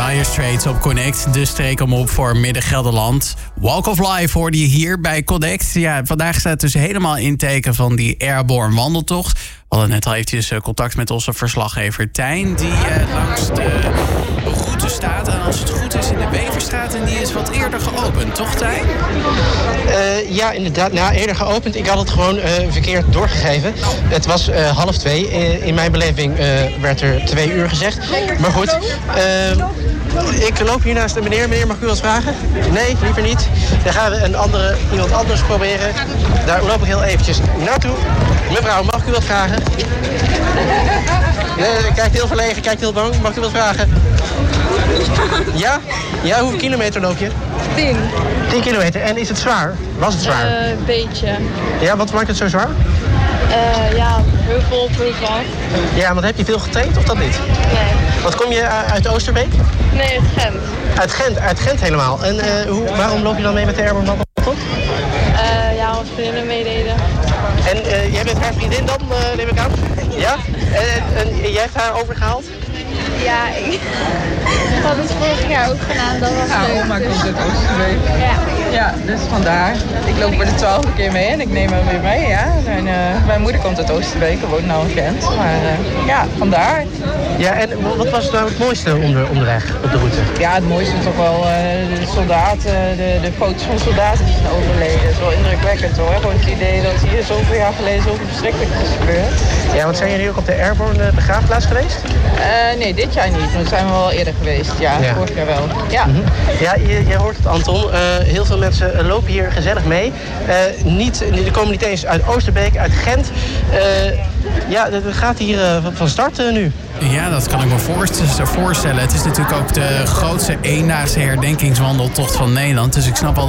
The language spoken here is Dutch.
Dire Straits op Connect. De streek om op voor Midden-Gelderland. Walk of Life hoorde je hier bij Connect. Ja, vandaag staat het dus helemaal in teken van die Airborne wandeltocht. We hadden net al eventjes contact met onze verslaggever Tijn, die langs de route staat. En als het goed is in de Beverstraat, en die is wat eerder geopend, toch Tijn? Ja, inderdaad. Nou, eerder geopend. Ik had het gewoon verkeerd doorgegeven. Het was 1:30. In mijn beleving werd er 2 uur gezegd. Maar goed, ik loop hier naast de meneer. Meneer, mag ik u wat vragen? Nee, liever niet. Dan gaan we iemand anders proberen. Daar loop ik heel eventjes naartoe. Mevrouw, mag ik u wat vragen? Kijkt heel verlegen, kijkt heel bang. Mag ik u wat vragen? Ja? Ja, hoeveel kilometer loop je? 10. 10 kilometer. En is het zwaar? Was het zwaar? Een beetje. Ja, wat maakt het zo zwaar? Ja, heuvel op, heuvel af. Ja, want heb je veel getraind of dat niet? Nee. Wat kom je uit Oosterbeek? Nee, uit Gent. Uit Gent helemaal. En waarom loop je dan mee met de Airborne wandeltocht? Ja, als vriendinnen meededen. En jij bent haar vriendin dan, neem ik aan? Ja? En jij hebt haar overgehaald? Ja, ik had het vorig jaar ook gedaan. Dat was leuk. Oma komt uit Oosterbeek. Ja. Ja, dus vandaar. Ik loop voor de 12e keer mee en ik neem hem weer mee, ja. En, mijn moeder komt uit Oosterbeek, woont nou in Gent. Maar ja, vandaar. Ja, en wat was nou het mooiste onderweg op de route? Ja, het mooiste is toch wel de soldaten, de foto's van soldaten die zijn overleden. Dat is wel indrukwekkend hoor. Gewoon het idee dat hier zoveel jaar geleden zoveel verschrikkelijk is gebeurd. Ja, want zijn jullie ook op de Airborne begraafplaats geweest? Nee, dit jaar niet. Maar zijn we wel eerder geweest. Ja, vorig jaar wel. Ja, ja je hoort het Anton. Heel veel mensen lopen hier gezellig mee. Er komen niet eens uit Oosterbeek, uit Gent. Ja, dat gaat hier van start nu. Ja, dat kan ik me voorstellen. Het is natuurlijk ook de grootste eendaagse herdenkingswandeltocht van Nederland. Dus ik snap al